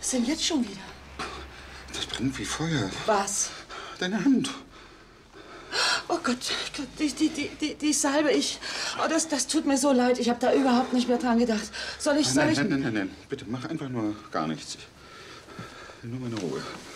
Was denn jetzt schon wieder? Das brennt wie Feuer. Was? Deine Hand. Oh Gott, die Salbe, oh, das tut mir so leid. Ich habe da überhaupt nicht mehr dran gedacht. Soll ich... Nein. Bitte, mach einfach nur gar nichts. Nur meine Ruhe.